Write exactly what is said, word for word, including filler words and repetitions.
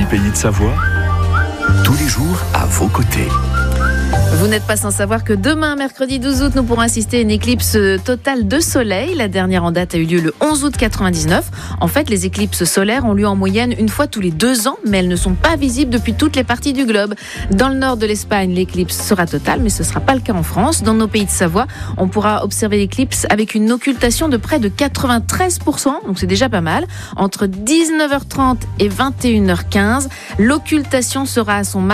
Pays de Savoie, tous les jours à vos côtés. Vous n'êtes pas sans savoir que demain, mercredi douze août, nous pourrons assister à une éclipse totale de soleil. La dernière en date a eu lieu le onze août quatre-vingt-dix-neuf. En fait, les éclipses solaires ont lieu en moyenne une fois tous les deux ans, mais elles ne sont pas visibles depuis toutes les parties du globe. Dans le nord de l'Espagne, l'éclipse sera totale, mais ce ne sera pas le cas en France. Dans nos pays de Savoie, on pourra observer l'éclipse avec une occultation de près de quatre-vingt-treize pour cent, donc c'est déjà pas mal. Entre dix-neuf heures trente et vingt et une heures quinze, l'occultation sera à son